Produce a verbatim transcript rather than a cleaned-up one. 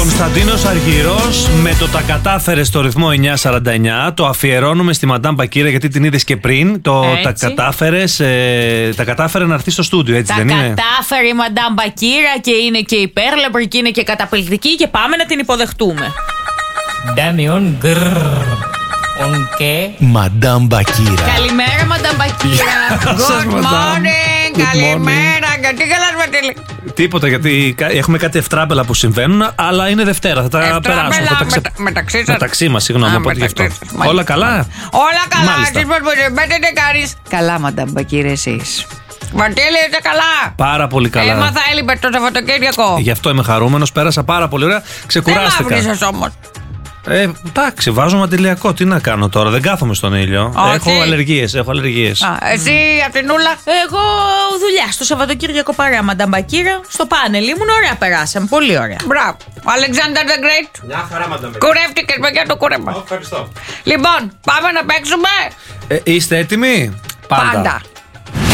Κωνσταντίνος Αργυρός με το «Τα κατάφερε» στο ρυθμό εννιά σαράντα εννιά. Το αφιερώνουμε στη Μαντάμ Μπακύρα, γιατί την είδες και πριν. Το έτσι. τα κατάφερες, ε, τα κατάφερε να έρθει στο στούντιο, έτσι τα δεν είναι? Τα κατάφερε η Μαντάμ Μπακύρα και είναι και υπέρλαμπρη και είναι και καταπληκτική και πάμε να την υποδεχτούμε. Ντάμιον γκρρρ. Ονκέ. Μαντάμ Μπακύρα. Καλημέρα, Μαντάμ Μπακύρα. Good morning. Καλημέρα. Γιατί γελάς τελικά? Τίποτα, γιατί έχουμε κάτι ευτράπελα που συμβαίνουν, αλλά είναι Δευτέρα. Θα τα περάσουμε. Θα τα ξε... μετα, μεταξύ σας. Μεταξύ μας, συγγνώμη, οπότε γι' αυτό. Όλα καλά. Όλα καλά. Μάλιστα. Εσείς πώς μπορείτε, τι κάνεις? Καλά, Μαντάμ Μπακύρα, εσείς? Βαρτέλη, είσαι καλά? Πάρα πολύ καλά. Έμαθα, έλειπε το Σαββατοκύριακο. Γι' αυτό είμαι χαρούμενος. Πέρασα πάρα πολύ ωραία. Ξεκουράστηκα. Δεν μαύρισες όμως. Ε, εντάξει, βάζω μαντιλιακό. Τι να κάνω τώρα, δεν κάθομαι στον ήλιο. Όχι. Έχω αλλεργίες, έχω αλλεργίες. Α, εσύ, Ατινούλα? Εγώ δουλειά στο Σαββατοκύριακο παρέα, Μαντάμ Μπακύρα. Στο πάνελ ήμουν, ωραία περάσαμε. Πολύ ωραία. Μπράβο. Ο Alexander the Great. Μια χαρά, Μαντάμ Μπακύρα. Κουρεύτηκες, παιδιά, το κούρεμα. Ευχαριστώ. Λοιπόν, πάμε να παίξουμε. Ε, είστε έτοιμοι? Πάντα.